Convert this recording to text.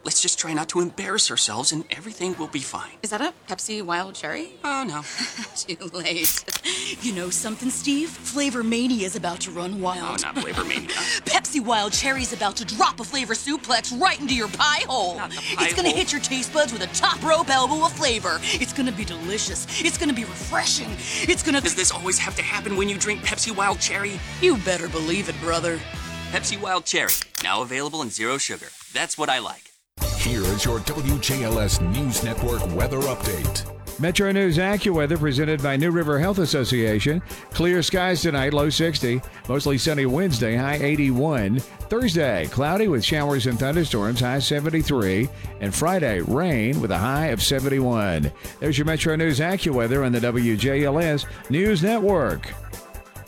Let's just try not to embarrass ourselves and everything will be fine. Is that a Pepsi Wild Cherry? Oh, no. Too late. You know something, Steve? Flavor Mania's about to run wild. No, not Flavor Mania. Pepsi Wild Cherry's about to drop a flavor suplex right into your pie hole. Not the pie It's gonna hole. hit your taste buds with a top rope elbow of flavor. It's gonna be delicious. It's gonna be refreshing. It's gonna... Does this always have to happen when you drink Pepsi Wild Cherry? You better believe it, brother. Pepsi Wild Cherry, now available in zero sugar. That's what I like. Here is your WJLS News Network weather update. Metro News AccuWeather presented by New River Health Association. Clear skies tonight, low 60. Mostly sunny Wednesday, high 81. Thursday, cloudy with showers and thunderstorms, high 73. And Friday, rain with a high of 71. There's your Metro News AccuWeather on the WJLS News Network.